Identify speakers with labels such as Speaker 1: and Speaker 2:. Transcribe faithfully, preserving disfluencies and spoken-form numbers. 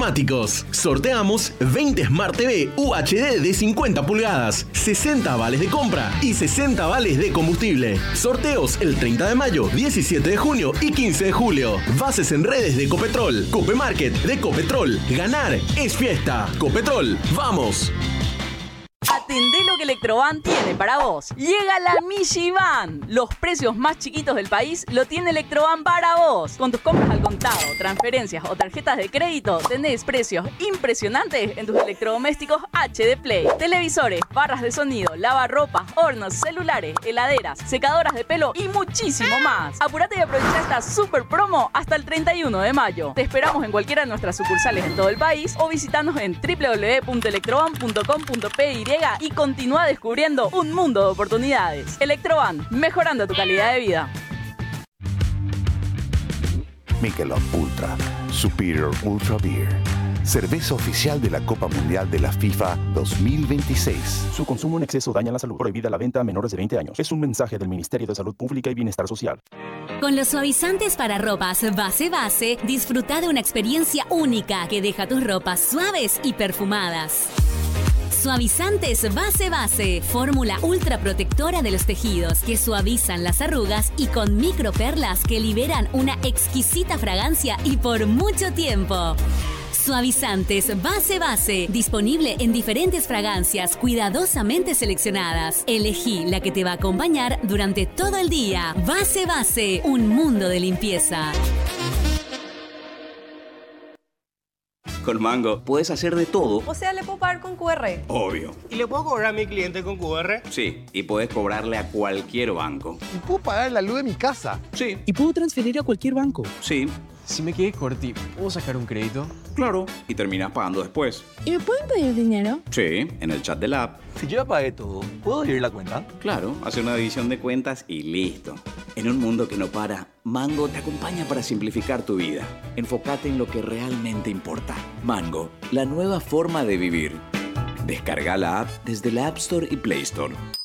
Speaker 1: automáticos. Sorteamos veinte Smart T V U H D de cincuenta pulgadas, sesenta vales de compra y sesenta vales de combustible. Sorteos el treinta de mayo, diecisiete de junio y quince de julio. Bases en redes de Copetrol. Copemarket de Copetrol. Ganar es fiesta. Copetrol, ¡vamos!
Speaker 2: Atendé lo que Electroban tiene para vos. Llega la Michivan. Los precios más chiquitos del país lo tiene Electroban para vos. Con tus compras al contado, transferencias o tarjetas de crédito, tenés precios impresionantes en tus electrodomésticos H D Play. Televisores, barras de sonido, lavarropas, hornos, celulares, heladeras, secadoras de pelo y muchísimo más. Apurate y aprovecha esta super promo hasta el treinta y uno de mayo. Te esperamos en cualquiera de nuestras sucursales en todo el país o visitanos en doble u doble u doble u punto electroban punto com punto p y y continúa descubriendo un mundo de oportunidades. Electroban, mejorando tu calidad de vida.
Speaker 3: Michelob Ultra, Superior Ultra Beer. Cerveza oficial de la Copa Mundial de la FIFA dos mil veintiséis.
Speaker 4: Su consumo en exceso daña la salud. Prohibida la venta a menores de veinte años. Es un mensaje del Ministerio de Salud Pública y Bienestar Social.
Speaker 5: Con los suavizantes para ropas Base Base, disfruta de una experiencia única que deja tus ropas suaves y perfumadas. Suavizantes Base Base, fórmula ultra protectora de los tejidos que suavizan las arrugas y con microperlas que liberan una exquisita fragancia y por mucho tiempo. Suavizantes Base Base, disponible en diferentes fragancias cuidadosamente seleccionadas. Elegí la que te va a acompañar durante todo el día. Base Base, un mundo de limpieza.
Speaker 6: Con Mango puedes hacer de todo.
Speaker 7: O sea, ¿le puedo pagar con cu erre?
Speaker 6: Obvio.
Speaker 8: ¿Y le puedo cobrar a mi cliente con cu erre?
Speaker 6: Sí, y puedes cobrarle a cualquier banco.
Speaker 9: ¿Y puedo pagar la luz de mi casa?
Speaker 6: Sí.
Speaker 10: ¿Y puedo transferir a cualquier banco?
Speaker 6: Sí.
Speaker 10: Si me quedé corti, ¿puedo sacar un crédito?
Speaker 6: Claro. Y terminas pagando después.
Speaker 11: ¿Y me pueden pedir dinero?
Speaker 6: Sí, en el chat del app.
Speaker 12: Si yo ya pagué todo, ¿puedo abrir la cuenta?
Speaker 6: Claro, hace una división de cuentas y listo. En un mundo que no para, Mango te acompaña para simplificar tu vida. Enfócate en lo que realmente importa. Mango, la nueva forma de vivir. Descarga la app desde la App Store y Play Store.